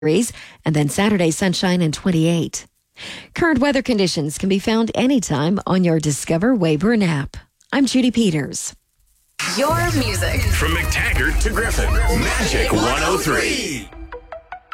degrees, and then Saturday sunshine and 28. Current weather conditions can be found anytime on your Discover Wayburn app. I'm Judy Peters. Your music. From McTaggart to Griffin, Magic 103.